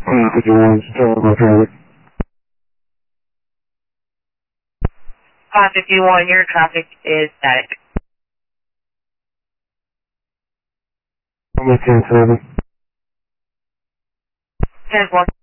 51, terrible traffic. 551, your traffic is static. I'm at 10-7. 10-4.